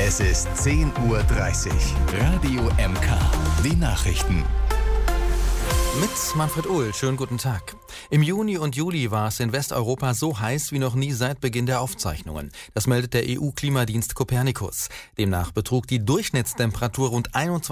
Es ist 10:30 Uhr. Radio MK. Die Nachrichten. Mit Manfred Uhl, schönen guten Tag. Im Juni und Juli war es in Westeuropa so heiß wie noch nie seit Beginn der Aufzeichnungen. Das meldet der EU-Klimadienst Copernicus. Demnach betrug die Durchschnittstemperatur rund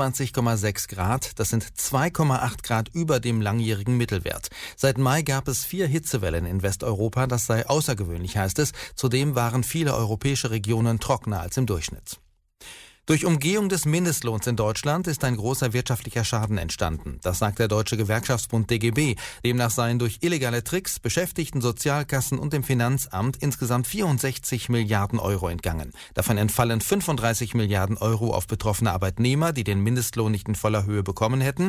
21,6 Grad. Das sind 2,8 Grad über dem langjährigen Mittelwert. Seit Mai gab es 4 Hitzewellen in Westeuropa. Das sei außergewöhnlich, heißt es. Zudem waren viele europäische Regionen trockener als im Durchschnitt. Durch Umgehung des Mindestlohns in Deutschland ist ein großer wirtschaftlicher Schaden entstanden. Das sagt der Deutsche Gewerkschaftsbund DGB. Demnach seien durch illegale Tricks Beschäftigten, Sozialkassen und dem Finanzamt insgesamt 64 Milliarden Euro entgangen. Davon entfallen 35 Milliarden Euro auf betroffene Arbeitnehmer, die den Mindestlohn nicht in voller Höhe bekommen hätten.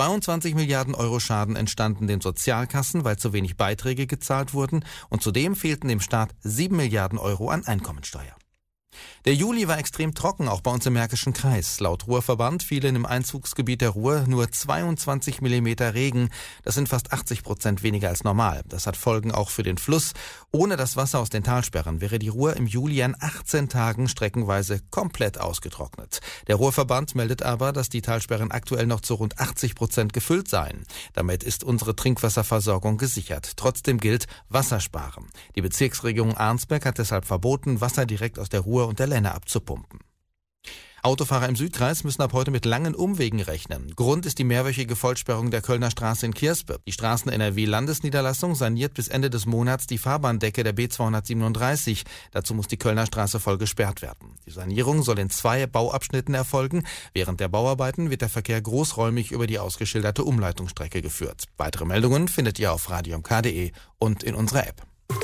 22 Milliarden Euro Schaden entstanden den Sozialkassen, weil zu wenig Beiträge gezahlt wurden. Und zudem fehlten dem Staat 7 Milliarden Euro an Einkommensteuer. Der Juli war extrem trocken, auch bei uns im Märkischen Kreis. Laut Ruhrverband fielen im Einzugsgebiet der Ruhr nur 22 Millimeter Regen. Das sind fast 80% weniger als normal. Das hat Folgen auch für den Fluss. Ohne das Wasser aus den Talsperren wäre die Ruhr im Juli an 18 Tagen streckenweise komplett ausgetrocknet. Der Ruhrverband meldet aber, dass die Talsperren aktuell noch zu rund 80% gefüllt seien. Damit ist unsere Trinkwasserversorgung gesichert. Trotzdem gilt Wasser sparen. Die Bezirksregierung Arnsberg hat deshalb verboten, Wasser direkt aus der Ruhr und der Lenne abzupumpen. Autofahrer im Südkreis müssen ab heute mit langen Umwegen rechnen. Grund ist die mehrwöchige Vollsperrung der Kölner Straße in Kirspe. Die Straßen-NRW-Landesniederlassung saniert bis Ende des Monats die Fahrbahndecke der B237. Dazu muss die Kölner Straße voll gesperrt werden. Die Sanierung soll in 2 Bauabschnitten erfolgen. Während der Bauarbeiten wird der Verkehr großräumig über die ausgeschilderte Umleitungsstrecke geführt. Weitere Meldungen findet ihr auf radiomk.de und in unserer App.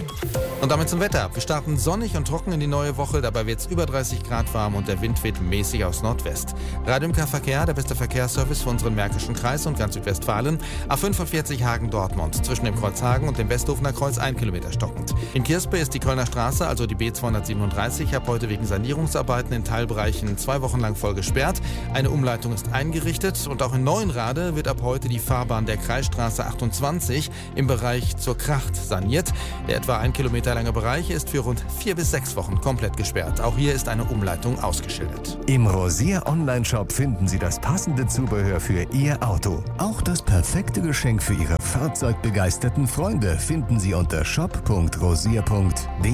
Und damit zum Wetter. Wir starten sonnig und trocken in die neue Woche. Dabei wird es über 30 Grad warm und der Wind weht mäßig aus Nordwest. Radio MK Verkehr, der beste Verkehrsservice für unseren Märkischen Kreis und ganz Südwestfalen. A45 Hagen-Dortmund. Zwischen dem Kreuz Hagen und dem Westhofener Kreuz 1 Kilometer stockend. In Kirspe ist die Kölner Straße, also die B237, ab heute wegen Sanierungsarbeiten in Teilbereichen 2 Wochen lang voll gesperrt. Eine Umleitung ist eingerichtet und auch in Neuenrade wird ab heute die Fahrbahn der Kreisstraße 28 im Bereich zur Kracht saniert. Der etwa 1 Kilometer lange Bereich ist für rund 4 bis 6 Wochen komplett gesperrt. Auch hier ist eine Umleitung ausgeschildert. Im Rosier Online-Shop finden Sie das passende Zubehör für Ihr Auto. Auch das perfekte Geschenk für Ihre fahrzeugbegeisterten Freunde finden Sie unter shop.rosier.de.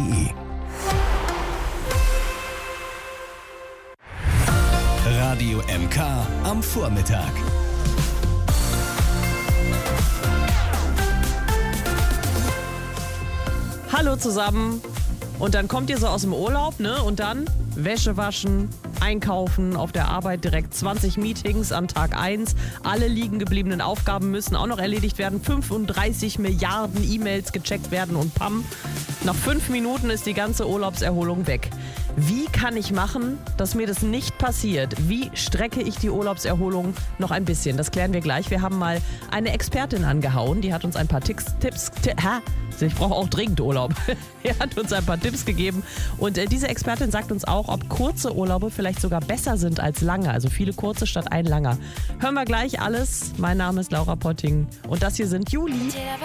Radio MK am Vormittag. Hallo zusammen. Und dann kommt ihr so aus dem Urlaub, ne? Und dann Wäsche waschen, einkaufen, auf der Arbeit direkt 20 Meetings an Tag 1. Alle liegen gebliebenen Aufgaben müssen auch noch erledigt werden. 35 Milliarden E-Mails gecheckt werden und pam. Nach 5 Minuten ist die ganze Urlaubserholung weg. Wie kann ich machen, dass mir das nicht passiert? Wie strecke ich die Urlaubserholung noch ein bisschen? Das klären wir gleich. Wir haben mal eine Expertin angehauen, die hat uns ein paar Tipps. Ich brauche auch dringend Urlaub. Er hat uns ein paar Tipps gegeben und diese Expertin sagt uns auch, ob kurze Urlaube vielleicht sogar besser sind als lange. Also viele kurze statt ein langer. Hören wir gleich alles. Mein Name ist Laura Potting und das hier sind Juli.